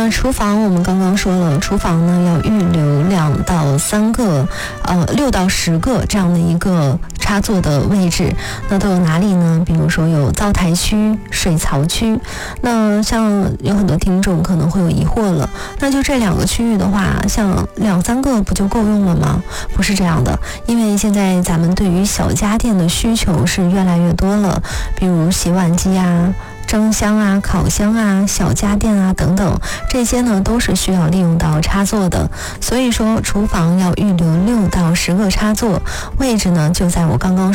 那厨房我们刚刚说了，厨房呢要预留2到3个6到10个这样的一个插座的位置。那都有哪里呢？比如说有灶台区、水槽区。那像有很多听众可能会有疑惑了，那就这2个区域的话，像2、3个不就够用了吗？不是这样的，因为现在咱们对于小家电的需求是越来越多了，比如洗碗机啊、蒸箱啊、烤箱啊、小家电啊等等，这些呢都是需要利用到插座的。所以说厨房要预留6到10个插座，位置呢就在我刚刚